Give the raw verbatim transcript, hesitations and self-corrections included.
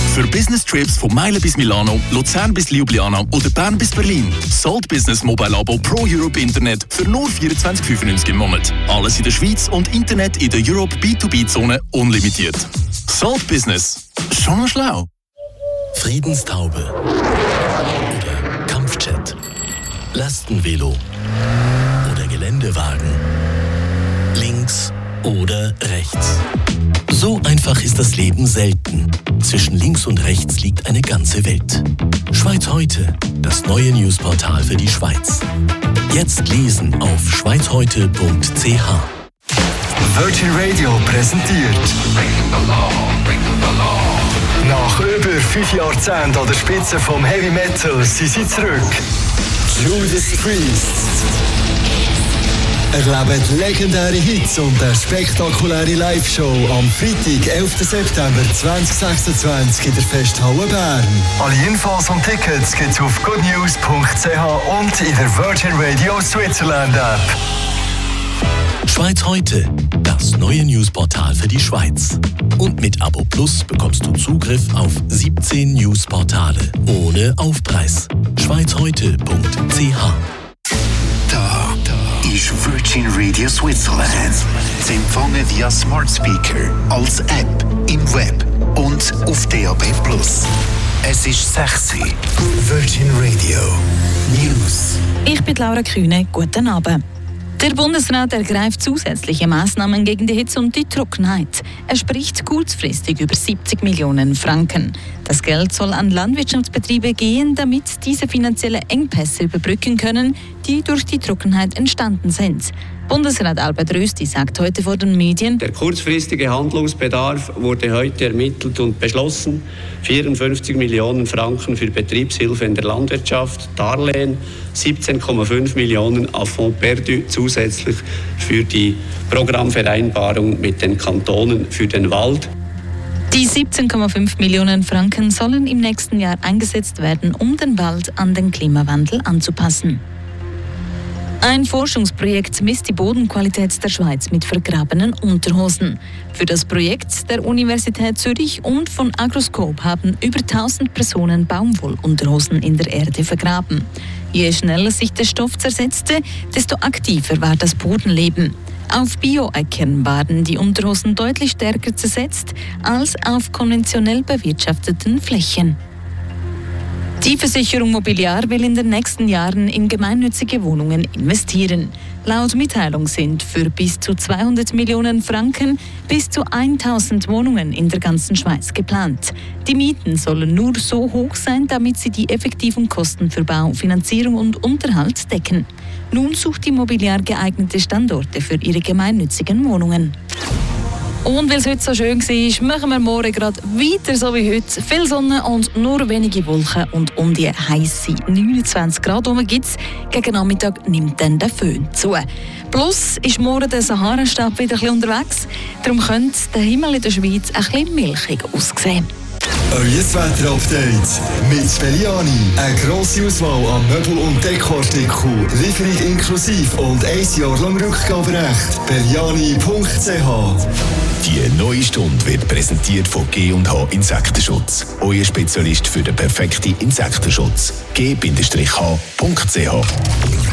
Für Business Trips von Meilen bis Milano, Luzern bis Ljubljana oder Bern bis Berlin. Salt Business Mobile Abo Pro Europe Internet für nur vierundzwanzig fünfundneunzig im Monat. Alles in der Schweiz und Internet in der Europe B zwei B Zone unlimitiert. Salt Business. Schon noch schlau. Friedenstaube oder Kampfjet, Lastenvelo oder Geländewagen, links oder rechts. So einfach ist das Leben selten. Zwischen links und rechts liegt eine ganze Welt. Schweiz heute, das neue Newsportal für die Schweiz. Jetzt lesen auf schweizheute punkt c h. Virgin Radio präsentiert nach über fünf Jahrzehnten an der Spitze vom Heavy Metal sind sie zurück. Judas Priest. Erlebt legendäre Hits und eine spektakuläre Live-Show am Freitag, elften September zweitausendsechsundzwanzig in der Festhalle Bern. Alle Infos und Tickets gibt's auf goodnews punkt c h und in der Virgin Radio Switzerland App. Schweiz heute, das neue Newsportal für die Schweiz. Und mit Abo Plus bekommst du Zugriff auf siebzehn Newsportale ohne Aufpreis. schweizheute punkt c h. Da, da ist Virgin Radio Switzerland. Sie empfangen via Smart Speaker, als App, im Web und auf D A B Plus. Es ist sexy. Virgin Radio News. Ich bin Laura Kühne. Guten Abend. Der Bundesrat ergreift zusätzliche Maßnahmen gegen die Hitze und die Trockenheit. Er spricht kurzfristig über siebzig Millionen Franken. Das Geld soll an Landwirtschaftsbetriebe gehen, damit diese finanzielle Engpässe überbrücken können, die durch die Trockenheit entstanden sind. Bundesrat Albert Rösti sagt heute vor den Medien: Der kurzfristige Handlungsbedarf wurde heute ermittelt und beschlossen. vierundfünfzig Millionen Franken für Betriebshilfe in der Landwirtschaft, Darlehen, siebzehn Komma fünf Millionen à Fonds perdu zusätzlich für die Programmvereinbarung mit den Kantonen für den Wald. Die siebzehn Komma fünf Millionen Franken sollen im nächsten Jahr eingesetzt werden, um den Wald an den Klimawandel anzupassen. Ein Forschungsprojekt misst die Bodenqualität der Schweiz mit vergrabenen Unterhosen. Für das Projekt der Universität Zürich und von Agroscope haben über tausend Personen Baumwollunterhosen in der Erde vergraben. Je schneller sich der Stoff zersetzte, desto aktiver war das Bodenleben. Auf Bio-Äckern waren die Unterhosen deutlich stärker zersetzt als auf konventionell bewirtschafteten Flächen. Die Versicherung Mobiliar will in den nächsten Jahren in gemeinnützige Wohnungen investieren. Laut Mitteilung sind für bis zu zweihundert Millionen Franken bis zu tausend Wohnungen in der ganzen Schweiz geplant. Die Mieten sollen nur so hoch sein, damit sie die effektiven Kosten für Bau, Finanzierung und Unterhalt decken. Nun sucht die Mobiliar geeignete Standorte für ihre gemeinnützigen Wohnungen. Und weil es heute so schön war, machen wir morgen gerade weiter so wie heute. Viel Sonne und nur wenige Wolken und um die heiße neunundzwanzig Grad herum gibt es. Gegen Nachmittag nimmt dann der Föhn zu. Plus ist morgen der Sahara-Stab wieder ein bisschen unterwegs. Darum könnte der Himmel in der Schweiz ein bisschen milchig aussehen. Euer Wetter-Update mit Belliani. Eine grosse Auswahl an Möbel- und Dekoartikeln, Lieferung inklusive und ein Jahr lang Rückgaberecht. Belliani punkt c h. Die neue Stunde wird präsentiert von G und H Insektenschutz. Euer Spezialist für den perfekten Insektenschutz. G H punkt c h.